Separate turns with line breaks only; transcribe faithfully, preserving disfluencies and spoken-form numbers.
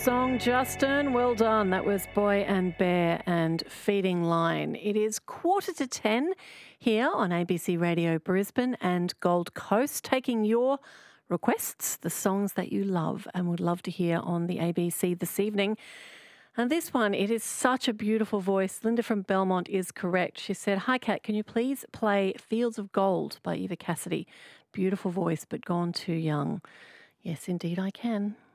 Song, Justin. Well done. That was Boy and Bear and Feeding Line. It is quarter to ten here on A B C Radio Brisbane and Gold Coast, taking your requests, the songs that you love and would love to hear on the A B C this evening. And this one, it is such a beautiful voice. Linda from Belmont is correct. She said, "Hi, Kat, can you please play Fields of Gold by Eva Cassidy? Beautiful voice, but gone too young." Yes, indeed I can.